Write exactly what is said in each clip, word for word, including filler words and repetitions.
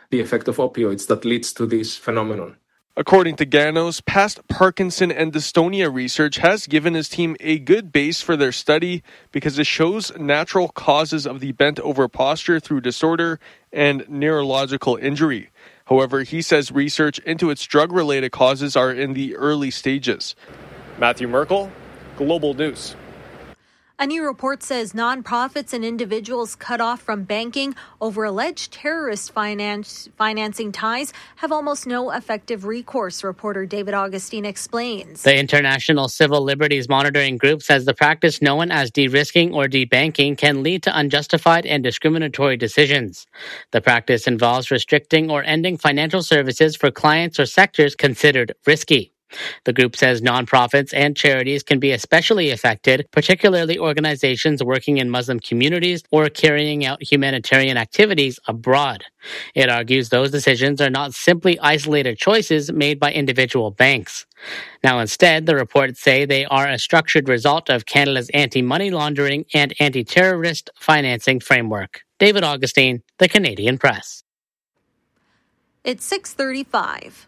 the effect of opioids that leads to this phenomenon. According to Ganos, past Parkinson and dystonia research has given his team a good base for their study because it shows natural causes of the bent-over posture through disorder and neurological injury. However, he says research into its drug-related causes are in the early stages. Matthew Merkel, Global News. A new report says nonprofits and individuals cut off from banking over alleged terrorist finance, financing ties have almost no effective recourse, reporter David Augustine explains. The International Civil Liberties Monitoring Group says the practice known as de-risking or debanking can lead to unjustified and discriminatory decisions. The practice involves restricting or ending financial services for clients or sectors considered risky. The group says nonprofits and charities can be especially affected, particularly organizations working in Muslim communities or carrying out humanitarian activities abroad. It argues those decisions are not simply isolated choices made by individual banks. Now, instead, the reports say they are a structured result of Canada's anti-money laundering and anti-terrorist financing framework. David Augustine, The Canadian Press. It's six thirty-five.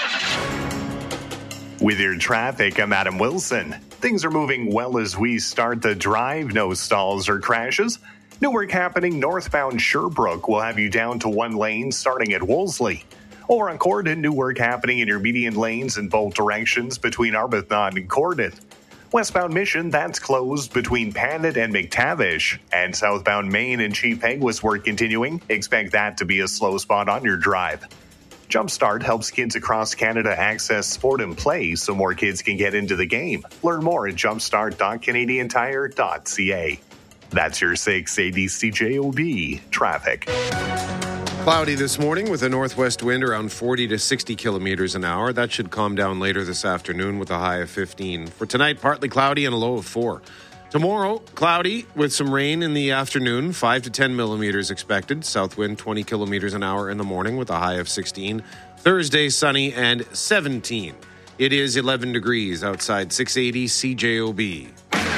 With your traffic, I'm Adam Wilson. Things are moving well as we start the drive. No stalls or crashes. New work happening northbound Sherbrooke will have you down to one lane starting at Wolseley. Over on Corden, new work happening in your median lanes in both directions between Arbuthnot and Corden. Westbound Mission, that's closed between Panet and McTavish. And southbound Main and Chief Peguis work continuing. Expect that to be a slow spot on your drive. Jumpstart helps kids across Canada access sport and play so more kids can get into the game. Learn more at jumpstart dot canadian tire dot c a. That's your six eighty C J O B traffic. Cloudy this morning with a northwest wind around forty to sixty kilometers an hour. That should calm down later this afternoon with a high of fifteen. For tonight, partly cloudy and a low of four. Tomorrow, cloudy with some rain in the afternoon, five to ten millimeters expected. South wind twenty kilometers an hour in the morning with a high of sixteen. Thursday, sunny and seventeen. It is eleven degrees outside six eighty C J O B.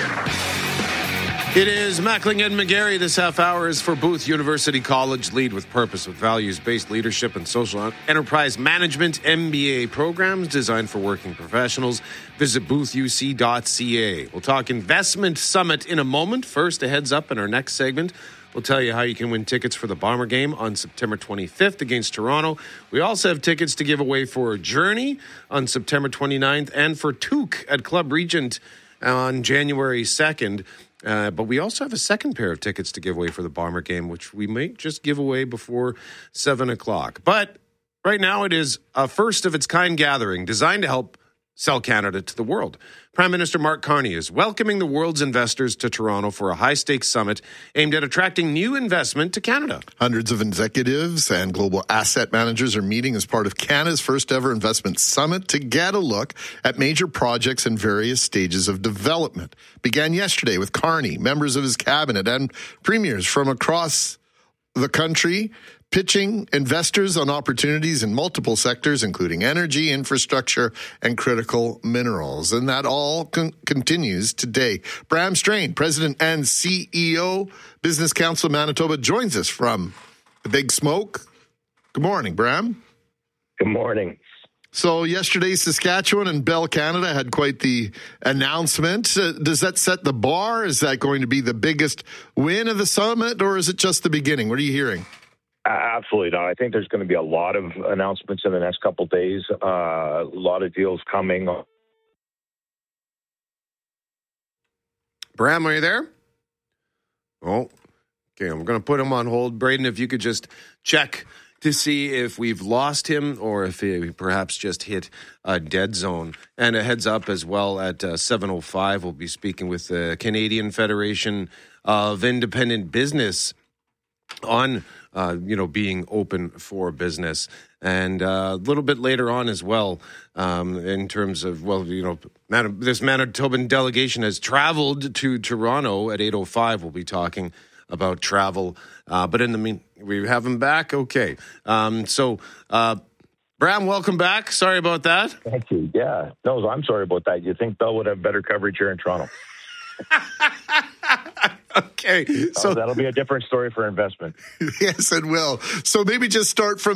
It is Mackling and McGarry. This half hour is for Booth University College. Lead with purpose with values-based leadership and social enterprise management M B A programs designed for working professionals. Visit booth u c dot c a. We'll talk Investment Summit in a moment. First, a heads up in our next segment. We'll tell you how you can win tickets for the Bomber game on September twenty-fifth against Toronto. We also have tickets to give away for Journey on September twenty-ninth and for Took at Club Regent on January second. Uh, but we also have a second pair of tickets to give away for the Bomber game, which we might just give away before seven o'clock. But right now it is a first-of-its-kind gathering designed to help sell Canada to the world. Prime Minister Mark Carney is welcoming the world's investors to Toronto for a high-stakes summit aimed at attracting new investment to Canada. Hundreds of executives and global asset managers are meeting as part of Canada's first-ever investment summit to get a look at major projects in various stages of development. Began yesterday with Carney, members of his cabinet, and premiers from across the country pitching investors on opportunities in multiple sectors, including energy, infrastructure, and critical minerals. And that all con- continues today. Bram Strain, President and C E O, Business Council of Manitoba, joins us from the Big Smoke. Good morning, Bram. Good morning. So yesterday, Saskatchewan and Bell Canada had quite the announcement. Uh, does that set the bar? Is that going to be the biggest win of the summit, or is it just the beginning? What are you hearing? Absolutely not. I think there's going to be a lot of announcements in the next couple of days. Uh, a lot of deals coming. Bram, are you there? Oh, okay. I'm going to put him on hold. Braden, if you could just check to see if we've lost him or if he perhaps just hit a dead zone. And a heads up as well, at uh, seven oh five, we'll be speaking with the Canadian Federation of Independent Business on Uh, you know, being open for business. And uh, a little bit later on as well, um, in terms of, well, you know, Man- this Manitoban delegation has traveled to Toronto at eight oh five. We'll be talking about travel. Uh, but in the mean, we have him back. Okay. Um, so, uh, Bram, welcome back. Sorry about that. Thank you. Yeah. No, I'm sorry about that. You think Bell would have better coverage here in Toronto? Okay. So oh, that'll be a different story for investment. Yes, it will. So maybe just start from